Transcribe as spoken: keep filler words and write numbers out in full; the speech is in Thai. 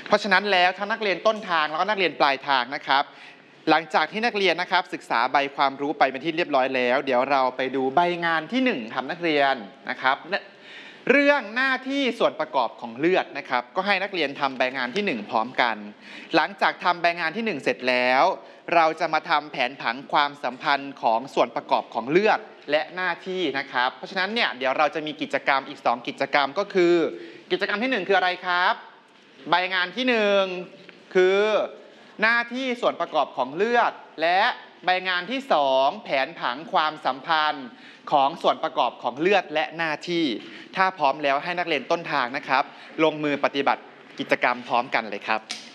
เพราะฉะนั้นแล้วทั้งนักเรียนต้นทางแล้วก็นักเรียนปลายทางนะครับหลังจากที่นักเรียนนะครับศึกษาใบความรู้ไปเป็นที่เรียบร้อยแล้วเดี๋ยวเราไปดูใบงานที่หนึ่งครับนักเรียนนะครับเรื่องหน้าที่ส่วนประกอบของเลือดนะครับก็ให้นักเรียนทำใบงานที่หนึ่งพร้อมกันหลังจากทำใบงานที่หนึ่งเสร็จแล้วเราจะมาทำแผนผังความสัมพันธ์ของส่วนประกอบของเลือดและหน้าที่นะครับเพราะฉะนั้นเนี่ยเดี๋ยวเราจะมีกิจกรรมอีกสองกิจกรรมก็คือกิจกรรมที่หนึ่งคืออะไรครับใบงานที่หนึ่งคือหน้าที่ส่วนประกอบของเลือดและใบงานที่สองแผนผังความสัมพันธ์ของส่วนประกอบของเลือดและหน้าที่ถ้าพร้อมแล้วให้นักเรียนต้นทางนะครับลงมือปฏิบัติกิจกรรมพร้อมกันเลยครับ